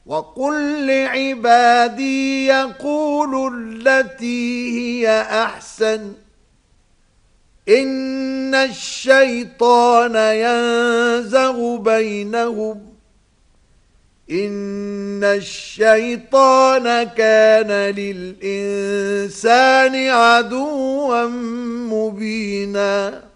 وقل لعبادي يقولوا التي هي أحسن إن الشيطان ينزغ بينهم إن الشيطان كان للإنسان عدوا مبينا